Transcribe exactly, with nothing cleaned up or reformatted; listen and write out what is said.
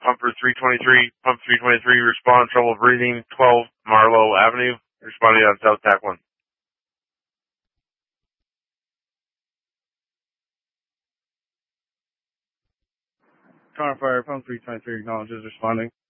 Pumper three twenty-three, Pump three twenty-three, respond, trouble breathing, twelve Marlowe Avenue, responding on South Tac one. Car fire, Pump three twenty-three, acknowledges responding.